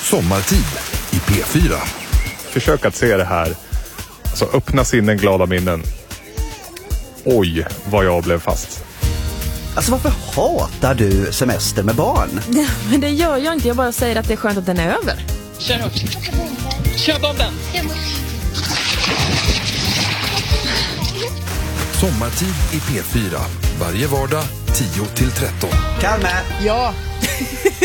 Sommartid i P4. Försök att se det här. Alltså öppna sinnen, glada minnen. Oj, vad jag blev fast. Alltså varför hatar du semester med barn? Ja, men det gör jag inte. Jag bara säger att det är skönt att den är över. Kör upp. Kör bomben. Sommartid i P4. Varje vardag 10-13. Kalme! Ja.